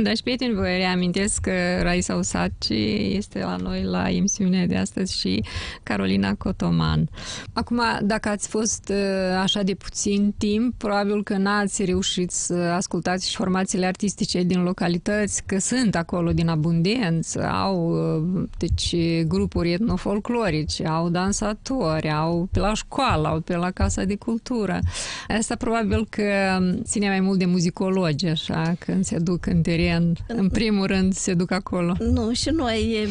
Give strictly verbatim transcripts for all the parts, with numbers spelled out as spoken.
Dragi prieteni, vă reamintesc că Raisa Usaci este la noi la emisiunea de astăzi și Carolina Cotoman. Acum, dacă ați fost așa de puțin timp, probabil că n-ați reușit să ascultați și formațiile artistice din localități, că sunt acolo din abundență, au deci grupuri etnofolclorice, au dansatori, au pe la școală, au pe la Casa de Cultură. Asta probabil că ține mai mult de muzicologi, așa, când se duc în teren. În primul rând se duc acolo. Nu, și noi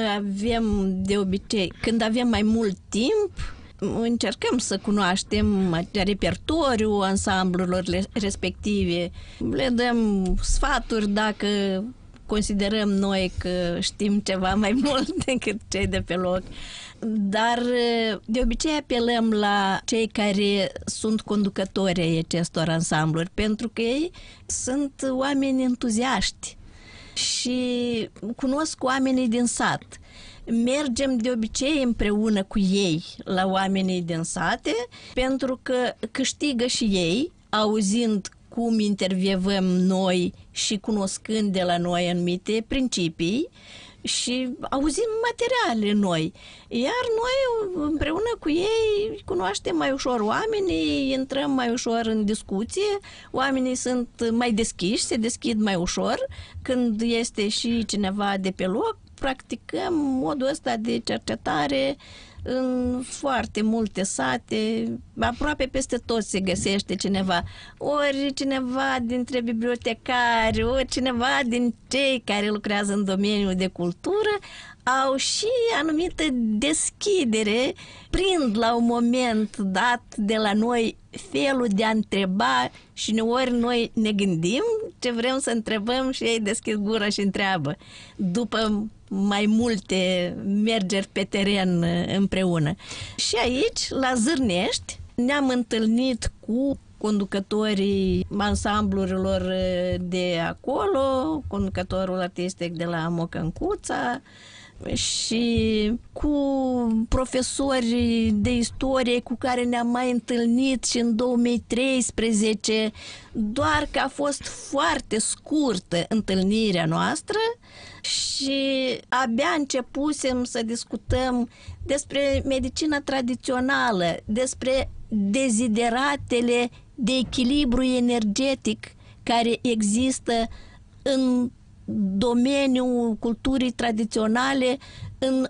avem de obicei, când avem mai mult timp, încercăm să cunoaștem repertoriul ansamblurilor respective, le dăm sfaturi dacă considerăm noi că știm ceva mai mult decât cei de pe loc. Dar de obicei apelăm la cei care sunt conducători ai acestor ansambluri, pentru că ei sunt oameni entuziaști și cunosc oamenii din sat. Mergem de obicei împreună cu ei la oamenii din sate, pentru că câștigă și ei, auzind cum intervievăm noi și cunoscând de la noi anumite principii, și auzim materiale noi. Iar noi împreună cu ei cunoaștem mai ușor oamenii, intrăm mai ușor în discuție, oamenii sunt mai deschiși, se deschid mai ușor. Când este și cineva de pe loc, practicăm modul ăsta de cercetare în foarte multe sate, aproape peste tot se găsește cineva. Ori cineva dintre bibliotecari, ori cineva din cei care lucrează în domeniul de cultură, au și anumită deschidere, prind la un moment dat de la noi felul de a întreba și ori noi ne gândim ce vrem să întrebăm și ei deschid gura și întreabă. După mai multe mergeri pe teren împreună. Și aici, la Zârnești, ne-am întâlnit cu conducătorii ansamblurilor de acolo, conducătorul artistic de la Mocăncuța și cu profesori de istorie cu care ne-am mai întâlnit și în două mii treisprezece, doar că a fost foarte scurtă întâlnirea noastră și abia începusem să discutăm despre medicina tradițională, despre dezideratele de echilibru energetic care există în domeniul culturii tradiționale, în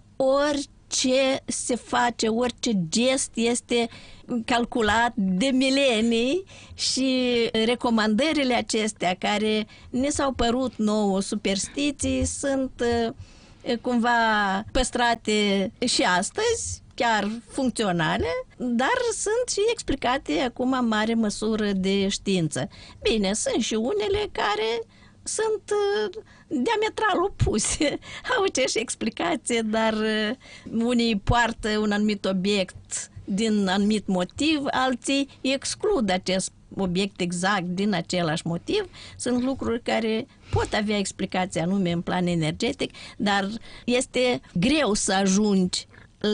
orice se face, orice gest este calculat de milenii și recomandările acestea care ne s-au părut nouă superstiții sunt cumva păstrate și astăzi, chiar funcționale, dar sunt și explicate acum în mare măsură de știință. Bine, sunt și unele care sunt diametral opuse, au aceeași explicație, dar unii poartă un anumit obiect din anumit motiv, alții exclud acest obiect exact din același motiv. Sunt lucruri care pot avea explicații anume în plan energetic, dar este greu să ajungi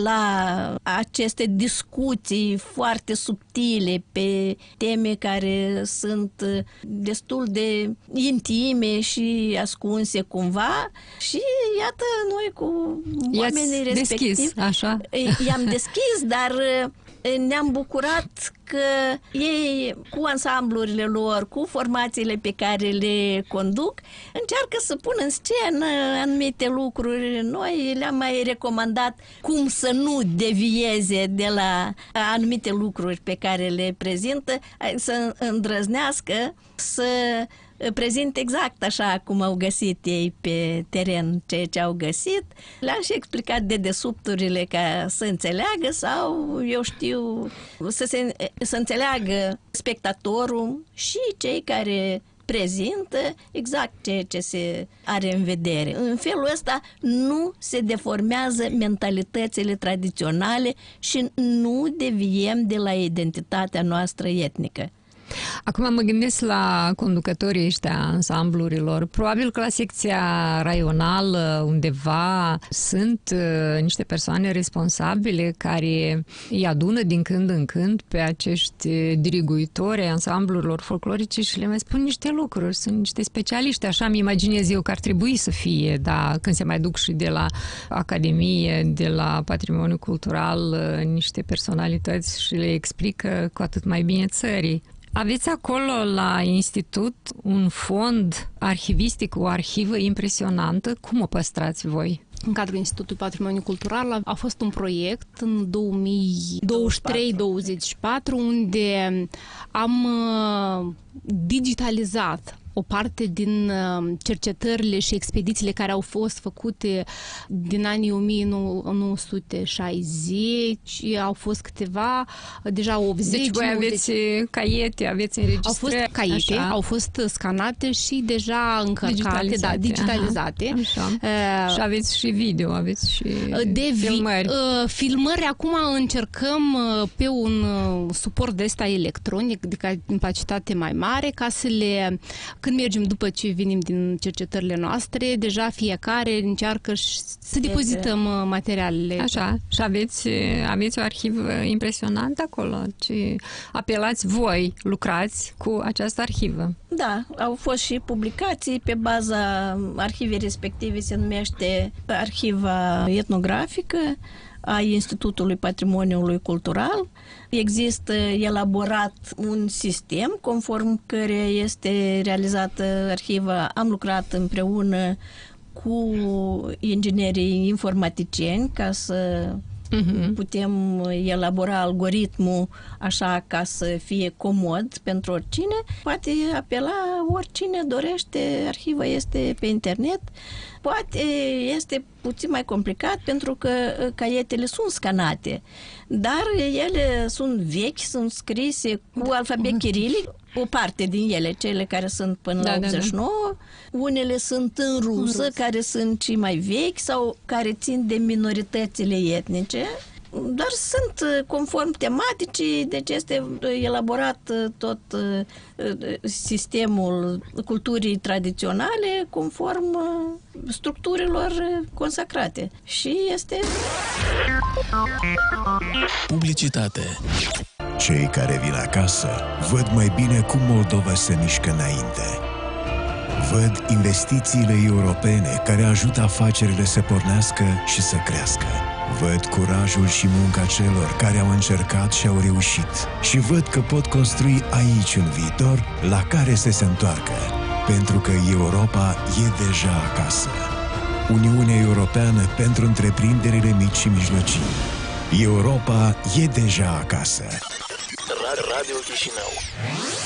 la aceste discuții foarte subtile pe teme care sunt destul de intime și ascunse cumva și iată noi cu oamenii respectivi deschis, așa. i-am deschis, dar ne-am bucurat că ei, cu ansamblurile lor, cu formațiile pe care le conduc, încearcă să pună în scenă anumite lucruri. Noi le-am mai recomandat cum să nu devieze de la anumite lucruri pe care le prezintă, să îndrăznească, să prezint exact așa cum au găsit ei pe teren ceea ce au găsit. Le-am și explicat dedesubturile ca să înțeleagă sau, eu știu, să, se, să înțeleagă spectatorul și cei care prezintă exact ceea ce se are în vedere. În felul ăsta nu se deformează mentalitățile tradiționale și nu deviem de la identitatea noastră etnică. Acum mă gândesc la conducătorii ăștia ansamblurilor. Probabil că la secția raională undeva sunt uh, niște persoane responsabile care îi adună din când în când pe acești diriguitori ai ansamblurilor folclorice și le mai spun niște lucruri. Sunt niște specialiști, așa mi imaginez eu că ar trebui să fie, da, când se mai duc și de la Academie, de la Patrimoniu Cultural, niște personalități și le explică cu atât mai bine țării. Aveți acolo la institut un fond arhivistic, o arhivă impresionantă. Cum o păstrați voi? În cadrul Institutului Patrimoniu Cultural a fost un proiect în două mii douăzeci și trei douăzeci și patru unde am digitalizat o parte din cercetările și expedițiile care au fost făcute din anii o mie nouă sute șaizeci, au fost câteva, deja optzeci. Deci voi aveți caiete, aveți înregistrări. Au fost caiete, așa. Au fost scanate și deja încărcate, digitalizate. Da, digitalizate. Așa. Uh, și aveți și video, aveți și de filmări. Vi, uh, filmări acum încercăm pe un suport de ăsta electronic de capacitate mai mare ca să le... Când mergem după ce venim din cercetările noastre, deja fiecare încearcă să depozităm materialele. Așa. Și aveți, aveți o arhivă impresionantă acolo. Ce apelați voi, lucrați cu această arhivă. Da, au fost și publicații pe baza arhivei respective, se numește Arhiva Etnografică a Institutului Patrimoniului Cultural. Există elaborat un sistem conform căreia este realizată arhiva. Am lucrat împreună cu inginerii informaticieni ca să uh-huh. putem elabora algoritmul așa ca să fie comod pentru oricine. Poate apela oricine dorește, arhiva este pe internet. Poate este puțin mai complicat pentru că caietele sunt scanate, dar ele sunt vechi, sunt scrise cu alfabet chirilic, o parte din ele, cele care sunt până da, la optzeci și nouă, da, da. Unele sunt în rusă, în rusă, care sunt cei mai vechi sau care țin de minoritățile etnice, dar sunt conform tematicii, deci este elaborat tot sistemul culturii tradiționale conform structurilor consacrate. Și este... Publicitate. Cei care vin acasă văd mai bine cum Moldova se mișcă înainte. Văd investițiile europene care ajută afacerile să pornească și să crească. Văd curajul și munca celor care au încercat și au reușit. Și văd că pot construi aici un viitor la care să se întoarcă. Pentru că Europa e deja acasă. Uniunea Europeană pentru întreprinderile mici și mijlocii. Europa e deja acasă. Radio Chișinău.